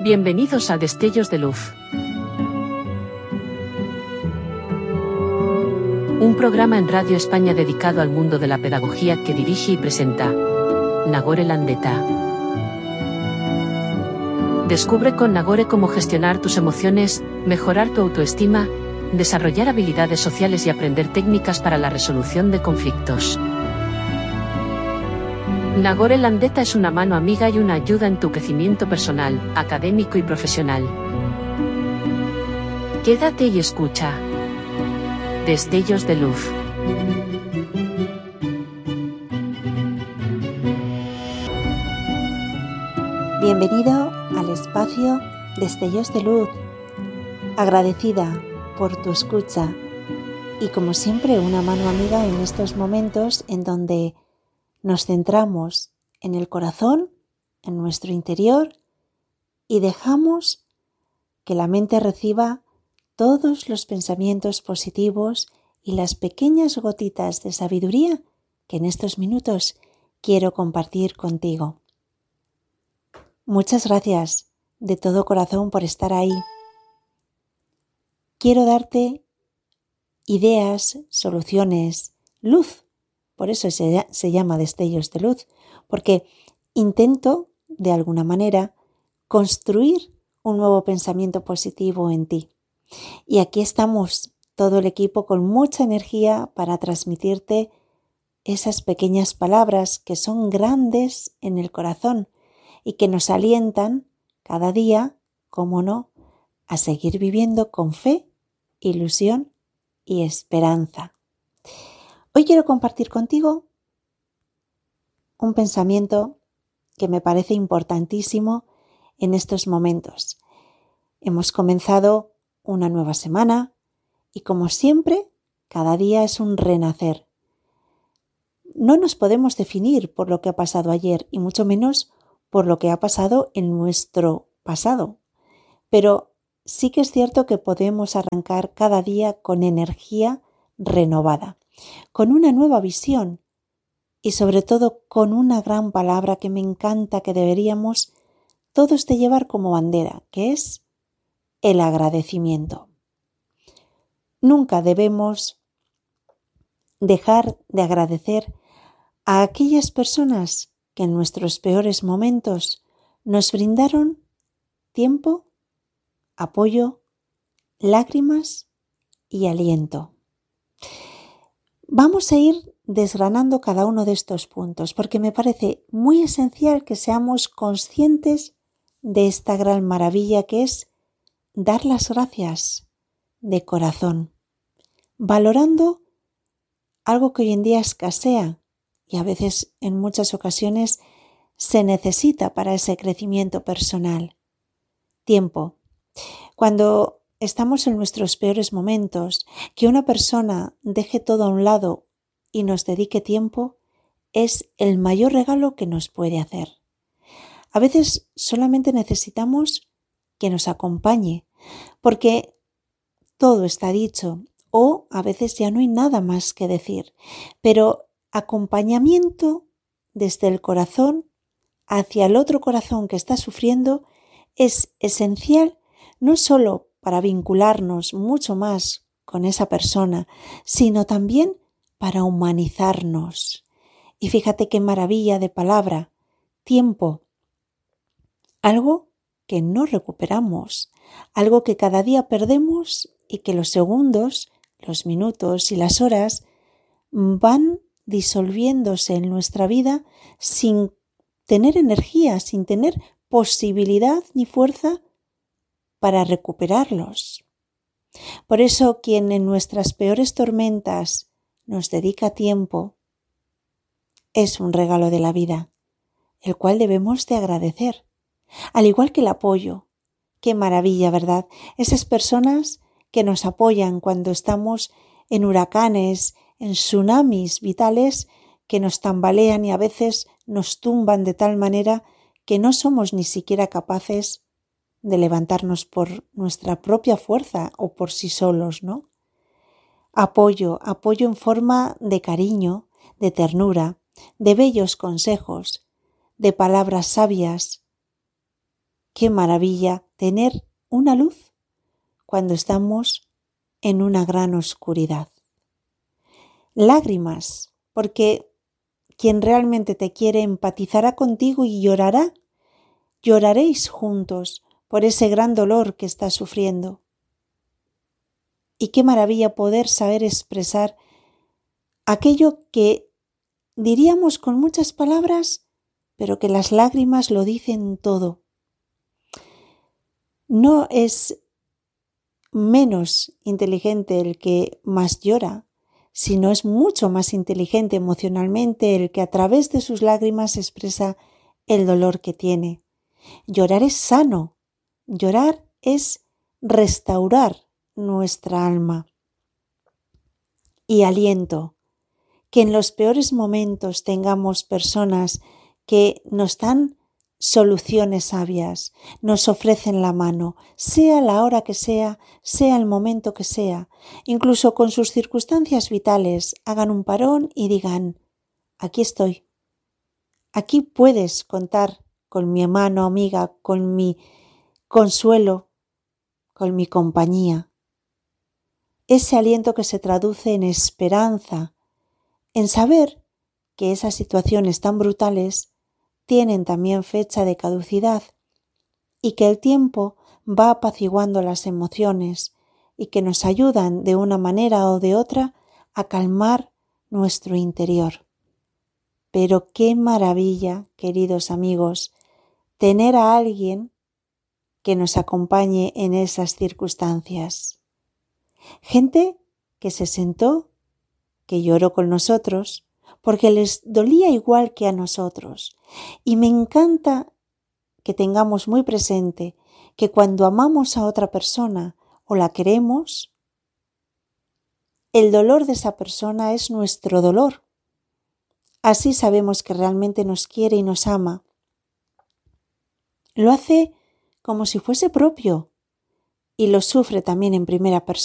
Bienvenidos a Destellos de Luz. Un programa en Radio España dedicado al mundo de la pedagogía que dirige y presenta Nagore Landeta. Descubre con Nagore cómo gestionar tus emociones, mejorar tu autoestima, desarrollar habilidades sociales y aprender técnicas para la resolución de conflictos. Nagore Landeta es una mano amiga y una ayuda en tu crecimiento personal, académico y profesional. Quédate y escucha. Destellos de Luz. Bienvenido al espacio Destellos de Luz. Agradecida por tu escucha y como siempre una mano amiga en estos momentos en donde nos centramos en el corazón, en nuestro interior y dejamos que la mente reciba todos los pensamientos positivos y las pequeñas gotitas de sabiduría que en estos minutos quiero compartir contigo. Muchas gracias de todo corazón por estar ahí. Quiero darte ideas, soluciones, luz. Por eso se llama Destellos de Luz, porque intento, de alguna manera, construir un nuevo pensamiento positivo en ti. Y aquí estamos, todo el equipo, con mucha energía para transmitirte esas pequeñas palabras que son grandes en el corazón y que nos alientan cada día, cómo no, a seguir viviendo con fe, ilusión y esperanza. Hoy quiero compartir contigo un pensamiento que me parece importantísimo en estos momentos. Hemos comenzado una nueva semana y como siempre, cada día es un renacer. No nos podemos definir por lo que ha pasado ayer y mucho menos por lo que ha pasado en nuestro pasado. Pero sí que es cierto que podemos arrancar cada día con energía renovada, con una nueva visión y sobre todo con una gran palabra que me encanta que deberíamos todos de llevar como bandera, que es el agradecimiento. Nunca debemos dejar de agradecer a aquellas personas que en nuestros peores momentos nos brindaron tiempo, apoyo, lágrimas y aliento. Vamos a ir desgranando cada uno de estos puntos porque me parece muy esencial que seamos conscientes de esta gran maravilla que es dar las gracias de corazón, valorando algo que hoy en día escasea y a veces en muchas ocasiones se necesita para ese crecimiento personal. Tiempo. Cuando estamos en nuestros peores momentos, que una persona deje todo a un lado y nos dedique tiempo es el mayor regalo que nos puede hacer. A veces solamente necesitamos que nos acompañe, porque todo está dicho o a veces ya no hay nada más que decir, pero acompañamiento desde el corazón hacia el otro corazón que está sufriendo es esencial no solo para vincularnos mucho más con esa persona, sino también para humanizarnos. Y fíjate qué maravilla de palabra, tiempo, algo que no recuperamos, algo que cada día perdemos y que los segundos, los minutos y las horas van disolviéndose en nuestra vida sin tener energía, sin tener posibilidad ni fuerza para recuperarlos. Por eso quien en nuestras peores tormentas nos dedica tiempo es un regalo de la vida, el cual debemos de agradecer, al igual que el apoyo. Qué maravilla, ¿verdad? Esas personas que nos apoyan cuando estamos en huracanes, en tsunamis vitales que nos tambalean y a veces nos tumban de tal manera que no somos ni siquiera capaces de levantarnos por nuestra propia fuerza o por sí solos, ¿no? Apoyo en forma de cariño, de ternura, de bellos consejos, de palabras sabias, Qué maravilla tener una luz cuando estamos en una gran oscuridad. Lágrimas, porque quien realmente te quiere empatizará contigo y llorará. Lloraréis juntos por ese gran dolor que estás sufriendo. Y qué maravilla poder saber expresar aquello que diríamos con muchas palabras, pero que las lágrimas lo dicen todo. No es menos inteligente el que más llora, sino es mucho más inteligente emocionalmente el que a través de sus lágrimas expresa el dolor que tiene. Llorar es sano, llorar es restaurar nuestra alma. Y aliento, que en los peores momentos tengamos personas que nos dan soluciones sabias, nos ofrecen la mano, sea la hora que sea el momento que sea, incluso con sus circunstancias vitales, hagan un parón y digan, aquí estoy, aquí puedes contar con mi mano amiga, con mi consuelo, con mi compañía. Ese aliento que se traduce en esperanza, en saber que esas situaciones tan brutales tienen también fecha de caducidad y que el tiempo va apaciguando las emociones y que nos ayudan de una manera o de otra a calmar nuestro interior. Pero qué maravilla, queridos amigos, tener a alguien que nos acompañe en esas circunstancias. Gente que se sentó, que lloró con nosotros, porque les dolía igual que a nosotros. Y me encanta que tengamos muy presente que cuando amamos a otra persona o la queremos, el dolor de esa persona es nuestro dolor. Así sabemos que realmente nos quiere y nos ama. Lo hace como si fuese propio y lo sufre también en primera persona.